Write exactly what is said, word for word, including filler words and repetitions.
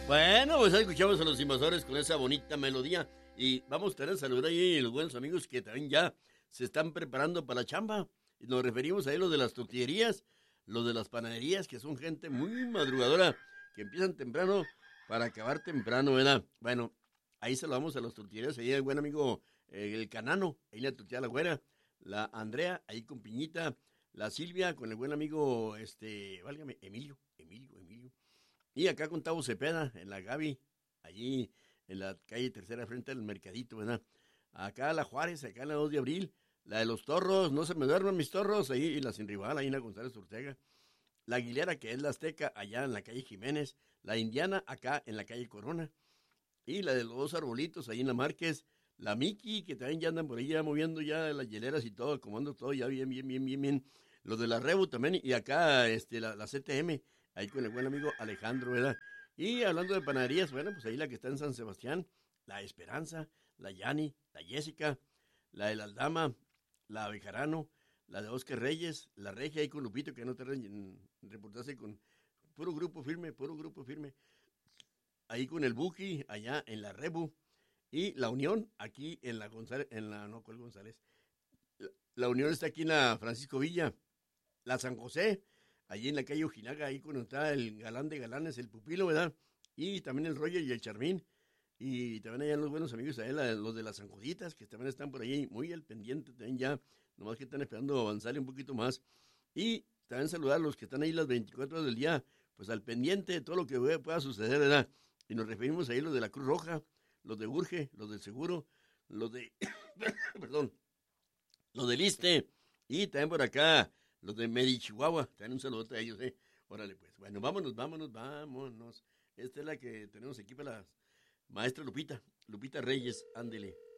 Bueno, pues ahí escuchamos a los invasores con esa bonita melodía. Y vamos a tener a saludar ahí a los buenos amigos que también ya se están preparando para la chamba. Y nos referimos a los de las tortillerías, los de las panaderías, que son gente muy madrugadora, que empiezan temprano para acabar temprano, ¿verdad? Bueno, ahí saludamos a las tortillerías, ahí el buen amigo eh, el Canano, ahí la tortilla la güera, la Andrea, ahí con Piñita, la Silvia, con el buen amigo, este, válgame, Emilio, Emilio, Emilio. Y acá con Tavo Cepeda, en la Gaby, allí en la calle Tercera, frente al Mercadito, ¿verdad? Acá la Juárez, acá en la dos de abril, la de los Torros, no se me duerman mis Torros, ahí y la Sin Rival, ahí en la González Ortega. La Aguilera, que es la Azteca, allá en la calle Jiménez. La Indiana, acá en la calle Corona. Y la de los dos arbolitos, ahí en la Márquez. La Miki, que también ya andan por ahí ya moviendo ya las hieleras y todo, acomodando todo ya bien, bien, bien, bien, bien. Los de la Rebu también, y acá este, la, la C T M, ahí con el buen amigo Alejandro, ¿verdad? Y hablando de panaderías, bueno, pues ahí la que está en San Sebastián, la Esperanza, la Yani, la Jessica, la de la Aldama, la Bejarano, la de Oscar Reyes, la Regia ahí con Lupito, que no te en reportarse con puro grupo firme, puro grupo firme. Ahí con el Buki, allá en la Rebu, y la Unión, aquí en la González, en la, no, ¿cuál González? La, la Unión está aquí en la Francisco Villa, la San José, allí en la calle Ojinaga, ahí cuando está el galán de galanes, el Pupilo, ¿verdad? Y también el Roger y el Charmín, y también allá los buenos amigos, ahí la, los de las San Juditas, que también están por ahí, muy al pendiente, también ya, nomás que están esperando avanzarle un poquito más, y también saludar a los que están ahí las veinticuatro horas del día, pues al pendiente de todo lo que pueda suceder, ¿verdad? Y nos referimos ahí los de la Cruz Roja, los de Urge, los del Seguro, los de, perdón, los del Iste, y también por acá, los de Medichihuahua, también un saludo a ellos, eh. Órale, pues, bueno, vámonos, vámonos, vámonos. Esta es la que tenemos aquí para la maestra Lupita, Lupita Reyes, ándele.